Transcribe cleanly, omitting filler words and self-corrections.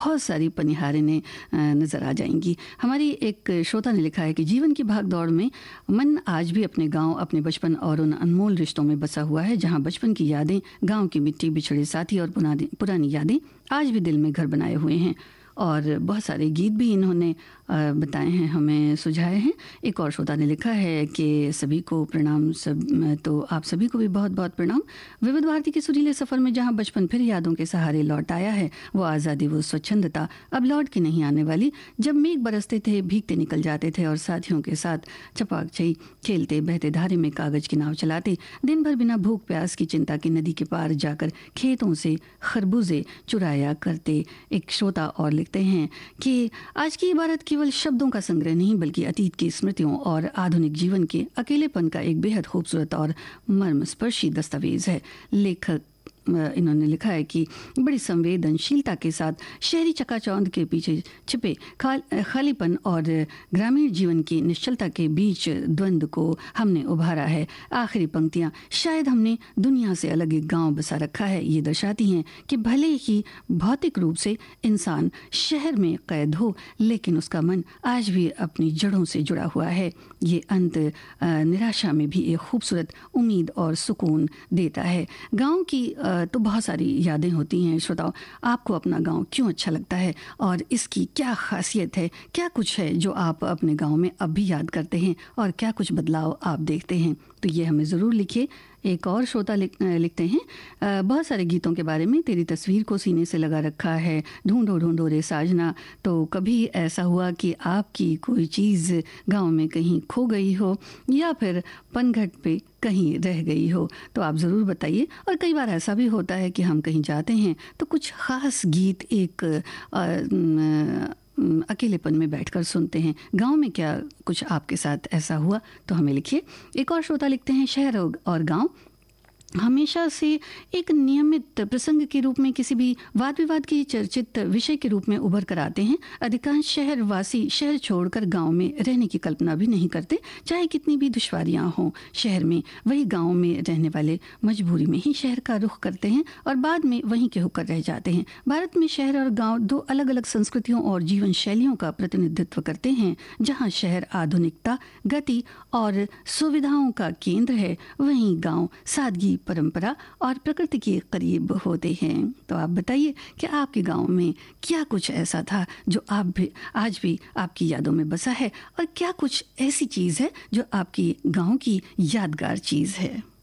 बहुत सारी पनिहारें नज़र आ जाएंगी। हमारी एक श्रोता ने लिखा है कि जीवन की भाग दौड़ में मन आज भी अपने गांव, अपने बचपन और उन अनमोल रिश्तों में बसा हुआ है, जहां बचपन की यादें, गांव की मिट्टी, बिछड़े साथी और पुरानी यादें आज भी दिल में घर बनाए हुए हैं। और बहुत सारे गीत भी इन्होंने बताए हैं, हमें सुझाए हैं। एक और श्रोता ने लिखा है कि सभी को प्रणाम, तो आप सभी को भी बहुत बहुत प्रणाम। विविध भारती के सुरीले सफ़र में जहां बचपन फिर यादों के सहारे लौट आया है, वो आज़ादी, वो स्वच्छंदता अब लौट के नहीं आने वाली। जब मेघ बरसते थे, भीगते निकल जाते थे और साथियों के साथ छपाक खेलते, बहते धारे में कागज की नाव चलाते, दिन भर बिना भूख प्यास की चिंता के नदी के पार जाकर खेतों से खरबूजे चुराया करते। एक श्रोता और लिखते हैं कि आज की इबारत केवल शब्दों का संग्रह नहीं, बल्कि अतीत की स्मृतियों और आधुनिक जीवन के अकेलेपन का एक बेहद खूबसूरत और मर्मस्पर्शी दस्तावेज है। लेखक इन्होंने लिखा है कि बड़ी संवेदनशीलता के साथ शहरी चकाचौंध के पीछे छिपे खालीपन और ग्रामीण जीवन की निश्चलता के बीच द्वंद्व को हमने उभारा है। आखिरी पंक्तियां, शायद हमने दुनिया से अलग एक गांव बसा रखा है, ये दर्शाती हैं कि भले ही भौतिक रूप से इंसान शहर में कैद हो, लेकिन उसका मन आज भी अपनी जड़ों से जुड़ा हुआ है। ये अंत निराशा में भी एक खूबसूरत उम्मीद और सुकून देता है। गाँव की तो बहुत सारी यादें होती हैं। श्रोताओं, आपको अपना गांव क्यों अच्छा लगता है और इसकी क्या खासियत है? क्या कुछ है जो आप अपने गांव में अब भी याद करते हैं और क्या कुछ बदलाव आप देखते हैं? तो ये हमें ज़रूर लिखिए। एक और श्रोता लिखते हैं, बहुत सारे गीतों के बारे में, तेरी तस्वीर को सीने से लगा रखा है, ढूंढो ढूंढो रे साजना। तो कभी ऐसा हुआ कि आपकी कोई चीज़ गांव में कहीं खो गई हो या फिर पनघट पे कहीं रह गई हो? तो आप ज़रूर बताइए। और कई बार ऐसा भी होता है कि हम कहीं जाते हैं तो कुछ ख़ास गीत एक अकेलेपन में बैठकर सुनते हैं। गांव में क्या कुछ आपके साथ ऐसा हुआ? तो हमें लिखिए। एक और श्रोता लिखते हैं, शहर और गांव हमेशा से एक नियमित प्रसंग के रूप में, किसी भी वाद विवाद की चर्चित विषय के रूप में उभर कर आते हैं। अधिकांश शहरवासी शहर छोड़कर गांव में रहने की कल्पना भी नहीं करते, चाहे कितनी भी दुश्वारियां हों शहर में। वही गांव में रहने वाले मजबूरी में ही शहर का रुख करते हैं और बाद में वहीं के होकर रह जाते हैं। भारत में शहर और गाँव दो अलग अलग संस्कृतियों और जीवन शैलियों का प्रतिनिधित्व करते हैं। जहाँ शहर आधुनिकता, गति और सुविधाओं का केंद्र है, वहीं गाँव सादगी, परंपरा और प्रकृति के करीब होते हैं। तो आप बताइए कि आपके गांव में क्या कुछ ऐसा था जो आज भी आपकी यादों में बसा है, और क्या कुछ ऐसी चीज़ है जो आपकी गांव की यादगार चीज़ है?